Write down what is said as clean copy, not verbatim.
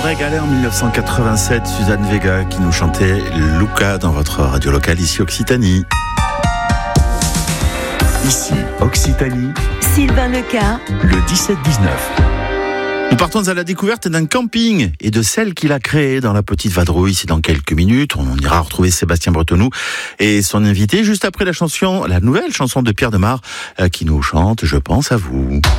régalait en 1987, Suzanne Vega qui nous chantait Luca dans votre radio locale ici Occitanie. Ici Occitanie, Sylvain Leca, le 17-19. Nous partons à la découverte d'un camping et de celle qu'il a créé dans la Petite Vadrouille. C'est dans quelques minutes. On ira retrouver Sébastien Bretenoux et son invité juste après la nouvelle chanson de Pierre Demar qui nous chante « Je pense à vous ».